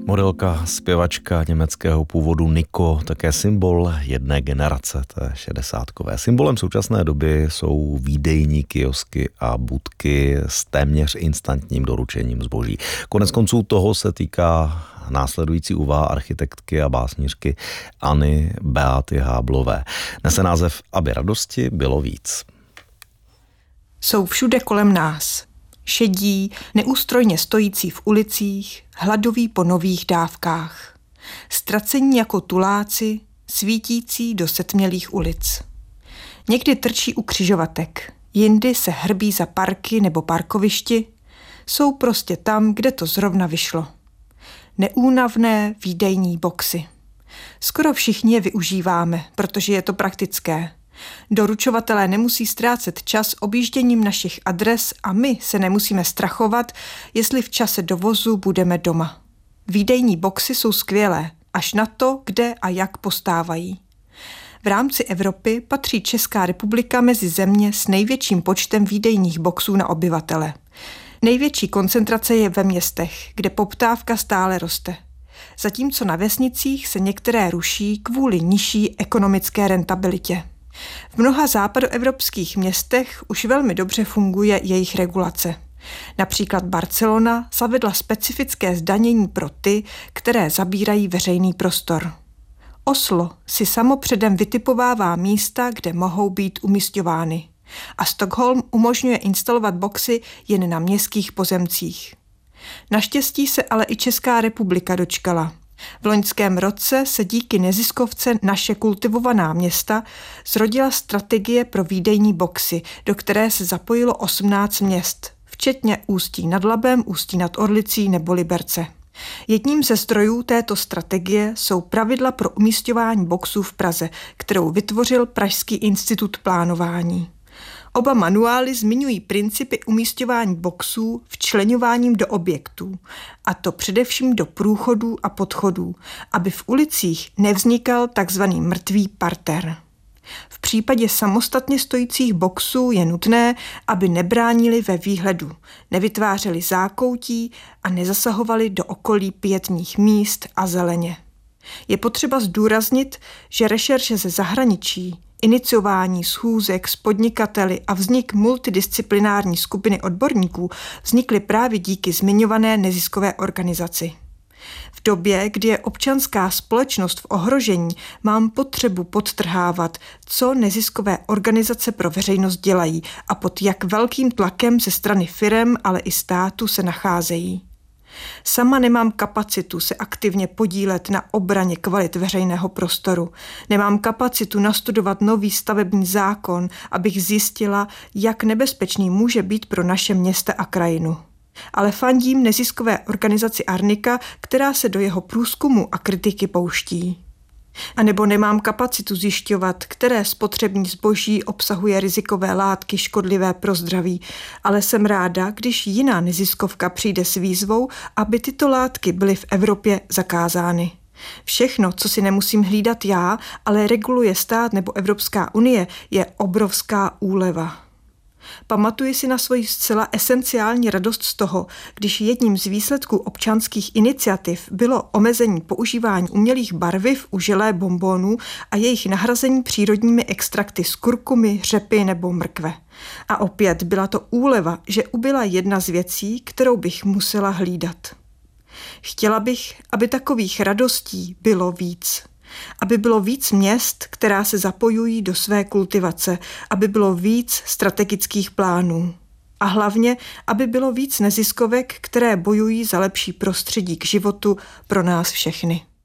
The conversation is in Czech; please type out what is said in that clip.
Modelka, zpěvačka německého původu Nico, také symbol jedné generace, té šedesátkové. Symbolem současné doby jsou výdejní kiosky a budky s téměř instantním doručením zboží. Konec konců toho se týká následující úvaha architektky a básnířky Anny Beaty Háblové. Nese název Aby radosti bylo víc. Jsou všude kolem nás. Šedí, neústrojně stojící v ulicích, hladoví po nových dávkách. Ztracení jako tuláci, svítící do setmělých ulic. Někdy trčí u křižovatek, jindy se hrbí za parky nebo parkovišti, jsou prostě tam, kde to zrovna vyšlo. Neúnavné výdejní boxy. Skoro všichni je využíváme, protože je to praktické. Doručovatelé nemusí ztrácet čas objížděním našich adres a my se nemusíme strachovat, jestli v čase dovozu budeme doma. Výdejní boxy jsou skvělé, až na to, kde a jak postávají. V rámci Evropy patří Česká republika mezi země s největším počtem výdejních boxů na obyvatele. Největší koncentrace je ve městech, kde poptávka stále roste. Zatímco na vesnicích se některé ruší kvůli nižší ekonomické rentabilitě. V mnoha západoevropských městech už velmi dobře funguje jejich regulace. Například Barcelona zavedla specifické zdanění pro ty, které zabírají veřejný prostor. Oslo si samo předem vytipovává místa, kde mohou být umisťovány. A Stockholm umožňuje instalovat boxy jen na městských pozemcích. Naštěstí se ale i Česká republika dočkala. V loňském roce se díky neziskovce Naše kultivovaná města zrodila strategie pro výdejní boxy, do které se zapojilo 18 měst, včetně Ústí nad Labem, Ústí nad Orlicí nebo Liberce. Jedním ze zdrojů této strategie jsou pravidla pro umísťování boxů v Praze, kterou vytvořil Pražský institut plánování. Oba manuály zmiňují principy umísťování boxů včleňováním do objektů, a to především do průchodů a podchodů, aby v ulicích nevznikal tzv. Mrtvý parter. V případě samostatně stojících boxů je nutné, aby nebránili ve výhledu, nevytvářeli zákoutí a nezasahovali do okolí pietních míst a zeleně. Je potřeba zdůraznit, že rešerše ze zahraničí, iniciování schůzek s podnikateli a vznik multidisciplinární skupiny odborníků vznikly právě díky zmiňované neziskové organizaci. V době, kdy je občanská společnost v ohrožení, mám potřebu podtrhávat, co neziskové organizace pro veřejnost dělají a pod jak velkým tlakem ze strany firem, ale i státu se nacházejí. Sama nemám kapacitu se aktivně podílet na obraně kvalit veřejného prostoru. Nemám kapacitu nastudovat nový stavební zákon, abych zjistila, jak nebezpečný může být pro naše města a krajinu. Ale fandím neziskové organizaci Arnika, která se do jeho průzkumu a kritiky pouští. A nebo nemám kapacitu zjišťovat, které spotřební zboží obsahuje rizikové látky škodlivé pro zdraví, ale jsem ráda, když jiná neziskovka přijde s výzvou, aby tyto látky byly v Evropě zakázány. Všechno, co si nemusím hlídat já, ale reguluje stát nebo Evropská unie, je obrovská úleva. Pamatuji si na svoji zcela esenciální radost z toho, když jedním z výsledků občanských iniciativ bylo omezení používání umělých barviv u želé bonbonů a jejich nahrazení přírodními extrakty z kurkumy, řepy nebo mrkve. A opět byla to úleva, že ubyla jedna z věcí, kterou bych musela hlídat. Chtěla bych, aby takových radostí bylo víc. Aby bylo víc měst, která se zapojují do své kultivace, aby bylo víc strategických plánů. A hlavně, aby bylo víc neziskovek, které bojují za lepší prostředí k životu pro nás všechny.